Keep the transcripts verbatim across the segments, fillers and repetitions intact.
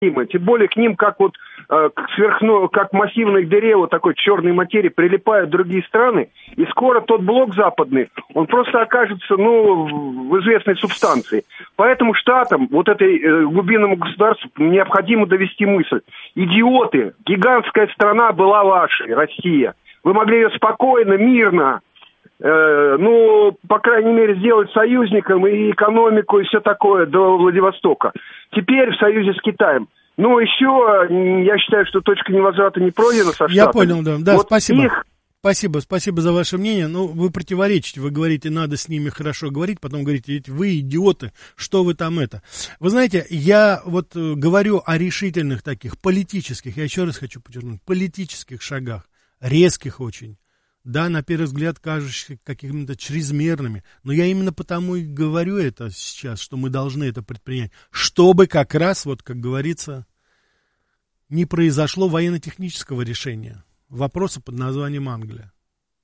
Тем более к ним, как вот э, сверхно, как массивной дыре, вот такой черной материи прилипают другие страны, и скоро тот блок западный, он просто окажется, ну, в известной субстанции. Поэтому штатам, вот этой э, глубинному государству, необходимо довести мысль. Идиоты, гигантская страна была вашей, Россия. Вы могли ее спокойно, мирно, э, ну, по крайней мере, сделать союзником и экономику, и все такое до Владивостока. Теперь в союзе с Китаем. Ну, еще, я считаю, что точка невозврата не пройдена со штатами. Я понял, да. Да, вот спасибо. Их... Спасибо, спасибо за ваше мнение. Ну, вы противоречите, вы говорите, надо с ними хорошо говорить, потом говорите, ведь вы идиоты, что вы там это. Вы знаете, я вот говорю о решительных таких политических, я еще раз хочу подчеркнуть, политических шагах, резких очень. Да, на первый взгляд, кажущихся какими-то чрезмерными, но я именно потому и говорю это сейчас, что мы должны это предпринять, чтобы как раз, вот как говорится, не произошло военно-технического решения вопроса под названием Англия.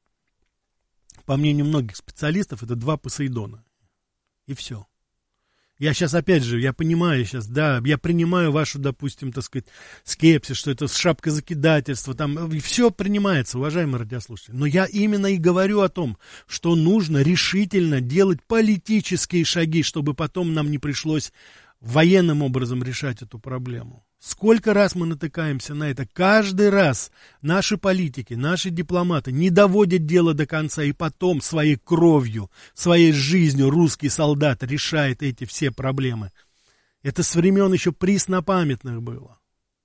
По мнению многих специалистов, это два Посейдона. И все. Я сейчас, опять же, я понимаю сейчас, да, я принимаю вашу, допустим, так сказать, скепсис, что это шапка закидательства, там, и все принимается, уважаемые радиослушатели. Но я именно и говорю о том, что нужно решительно делать политические шаги, чтобы потом нам не пришлось военным образом решать эту проблему. Сколько раз мы натыкаемся на это? Каждый раз наши политики, наши дипломаты не доводят дело до конца, и потом своей кровью, своей жизнью русский солдат решает эти все проблемы. Это с времен еще преснопамятных было.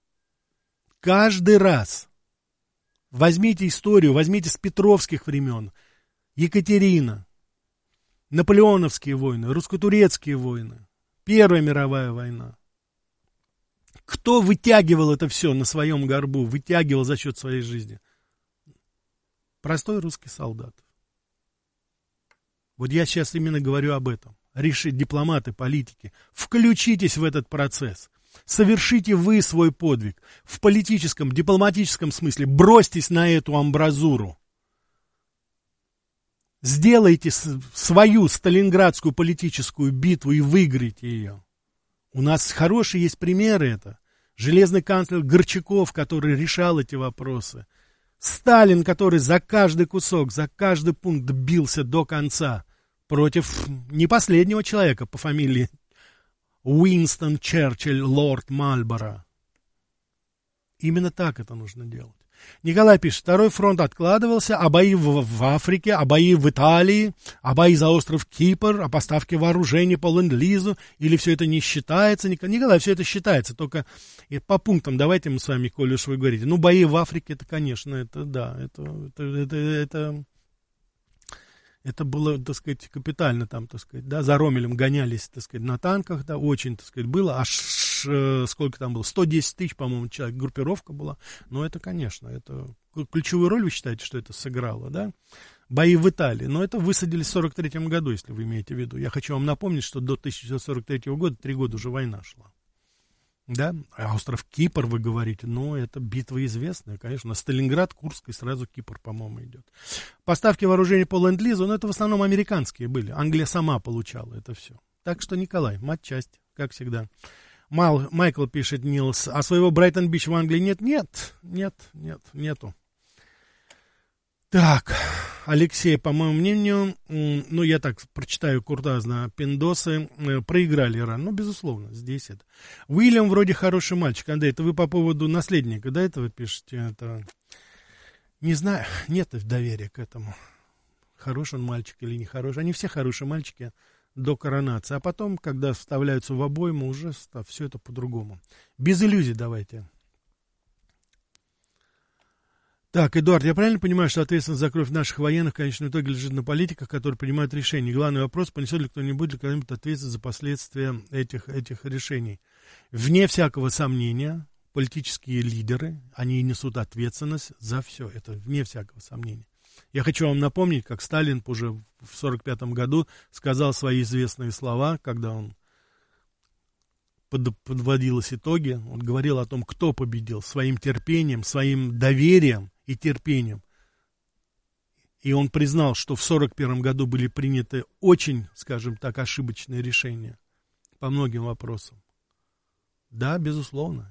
Каждый раз. Возьмите историю, возьмите с петровских времен. Екатерина, наполеоновские войны, русско-турецкие войны, Первая мировая война. Кто вытягивал это все на своем горбу, вытягивал за счет своей жизни? Простой русский солдат. Вот я сейчас именно говорю об этом. Решите, дипломаты, политики, включитесь в этот процесс. Совершите вы свой подвиг. В политическом, дипломатическом смысле бросьтесь на эту амбразуру. Сделайте свою сталинградскую политическую битву и выиграйте ее. У нас хорошие есть примеры это. Железный канцлер Горчаков, который решал эти вопросы. Сталин, который за каждый кусок, за каждый пункт бился до конца. Против не последнего человека по фамилии Уинстон Черчилль, лорд Мальборо. Именно так это нужно делать. Николай пишет, второй фронт откладывался, а бои в, в Африке, а бои в Италии, а бои за остров Кипр, а поставки вооружений по ленд-лизу, или все это не считается? Николай, все это считается, только по пунктам давайте мы с вами, коли уж вы говорите. Ну, бои в Африке, это, конечно, это, да, это, это, это, это, это было, так сказать, капитально там, так сказать, да, за Ромелем гонялись, так сказать, на танках, да, очень, так сказать, было, аж сколько там было, сто десять тысяч, по-моему, человек, группировка была, но это, конечно, это ключевую роль, вы считаете, что это сыграло, да? Бои в Италии, но это высадились в сорок третьем году, если вы имеете в виду. Я хочу вам напомнить, что до тысяча девятьсот сорок третьего года, три года уже война шла, да? А остров Кипр, вы говорите, ну, это битва известная, конечно, Сталинград, Курск и сразу Кипр, по-моему, идет. Поставки вооружений по ленд-лизу, но это в основном американские были, Англия сама получала это все. Так что, Николай, матчасть, как всегда. Мал, Майкл пишет, Нилс, а своего Брайтон-Бич в Англии нет? Нет, нет, нет, нету. Так, Алексей, по моему мнению, ну, я так прочитаю куртазно, пиндосы проиграли Иран. Ну, безусловно, здесь это. Уильям вроде хороший мальчик. Андрей, это вы по поводу наследника, да, это вы пишете? Это... Не знаю, нет доверия к этому. Хороший он мальчик или не хороший. Они все хорошие мальчики до коронации. А потом, когда вставляются в обойму, уже все это по-другому. Без иллюзий давайте. Так, Эдуард, я правильно понимаю, что ответственность за кровь наших военных в конечном итоге лежит на политиках, которые принимают решения? Главный вопрос, понесет ли кто-нибудь для кого-нибудь ответственность за последствия этих, этих решений? Вне всякого сомнения, политические лидеры, они несут ответственность за все. Это вне всякого сомнения. Я хочу вам напомнить, как Сталин уже в сорок пятом году сказал свои известные слова, когда он под, подводилось итоги, он говорил о том, кто победил своим терпением, своим доверием и терпением. И он признал, что в сорок первом году были приняты очень, скажем так, ошибочные решения по многим вопросам. Да, безусловно.